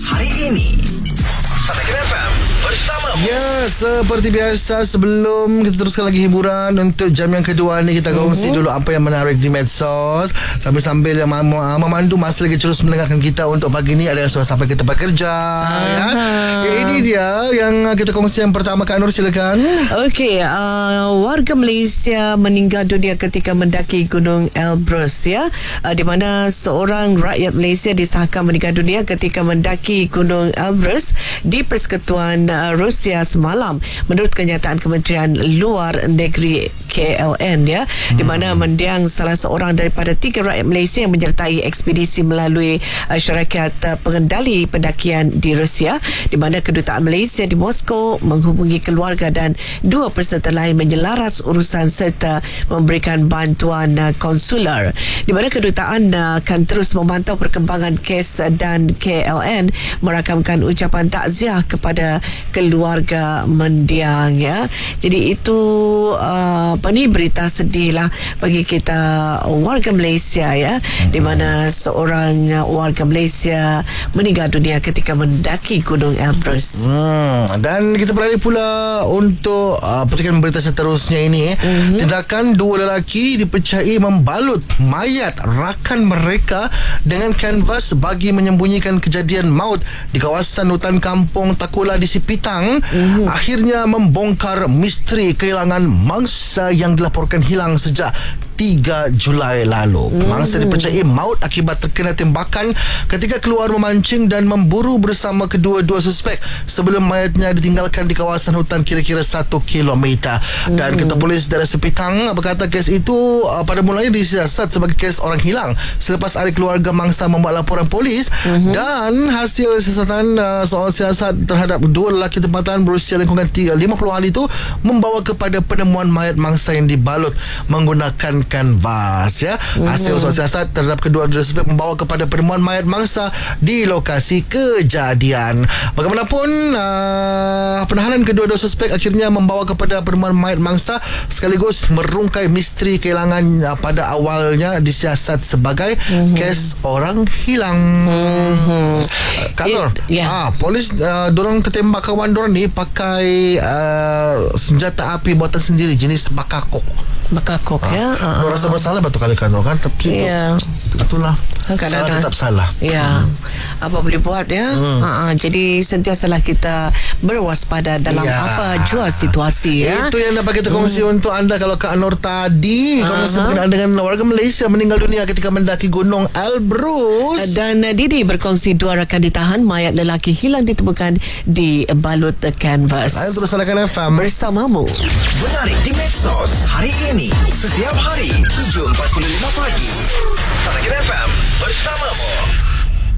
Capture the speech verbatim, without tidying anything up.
hari ini. Petakiran F M bersama. Ya, seperti biasa sebelum kita teruskan lagi hiburan untuk jam yang kedua ni, kita kongsi uh-huh. dulu apa yang menarik di medsos sambil-sambil yang mem- memandu masa lagi terus mendengarkan kita untuk pagi ni. Ada yang sudah sampai ke tempat kerja. Uh-huh. Ya. Ini dia yang kita kongsi yang pertama. Kak Nur, silakan. Okey, uh, warga Malaysia meninggal dunia ketika mendaki Gunung Elbrus, ya, uh, di mana seorang rakyat Malaysia disahkan meninggal dunia ketika mendaki Gunung Elbrus di Persekutuan uh, Rusia semalam, menurut kenyataan Kementerian Luar Negeri K L N, ya, hmm. di mana mendiang salah seorang daripada tiga rakyat Malaysia yang menyertai ekspedisi melalui uh, syarikat uh, pengendali pendakian di Rusia, di mana kedutaan Malaysia di Moskow menghubungi keluarga dan dua peserta lain menyelaras urusan serta memberikan bantuan uh, konsular, di mana kedutaan uh, akan terus memantau perkembangan kes uh, dan K L N merakamkan ucapan takziah kepada keluarga mendiang, ya. Jadi itu uh, apa ni, berita sedih lah bagi kita warga Malaysia, ya, hmm. di mana seorang uh, warga Malaysia meninggal dunia ketika mendaki Gunung Elbrus. Hmm. Dan kita beralih pula untuk uh, petikan berita seterusnya ini. Hmm. Tindakan dua lelaki dipercayai membalut mayat rakan mereka dengan kanvas bagi menyembunyikan kejadian maut di kawasan hutan kampung Takula di Sipitang, uh-huh. akhirnya membongkar misteri kehilangan mangsa yang dilaporkan hilang sejak tiga Julai lalu. Mangsa dipercayai maut akibat terkena tembakan ketika keluar memancing dan memburu bersama kedua-dua suspek sebelum mayatnya ditinggalkan di kawasan hutan kira-kira satu kilometer. Dan Ketua Polis Daerah Sipitang berkata kes itu uh, pada mulanya disiasat sebagai kes orang hilang selepas ahli keluarga mangsa membuat laporan polis, uh-huh. dan hasil siasatan uh, soal siasat terhadap dua lelaki tempatan berusia lingkungan lima puluhan itu membawa kepada penemuan mayat mangsa yang dibalut menggunakan kanvas, ya. Hasil soal siasat terhadap kedua suspek membawa kepada penemuan mayat mangsa di lokasi kejadian. Bagaimanapun, uh, penahanan kedua-dua suspek akhirnya membawa kepada penemuan mayat mangsa sekaligus merungkai misteri kehilangan uh, pada awalnya disiasat sebagai uh-huh. kes orang hilang. Uh-huh. Kak Nur, yeah. ah, polis uh, dorang tertembak kawan dorang ni pakai uh, senjata api buatan sendiri jenis bakakok. Bakakok, ah. ya. Uh, Nur rasa bersalah betul kali kan, kan? Tapi yeah. itulah. Salah tetap salah. Ya, hmm. apa boleh buat, ya. Hmm. Uh, jadi sentiasalah kita berwaspada dalam ya. apa jua situasi, ya. Itu yang dapat kita kongsi hmm. untuk anda. Kalau Kak Nur tadi uh-huh. kongsi berkenaan dengan warga Malaysia meninggal dunia ketika mendaki Gunung Elbrus. Dan uh, Didi berkongsi dua rakan ditahan, mayat lelaki hilang ditemukan di balut kanvas. Ayo terus salahkan F M bersamamu. Menarik di medsos hari ini setiap hari tujuh empat puluh lima pagi. Petakiran F M bersama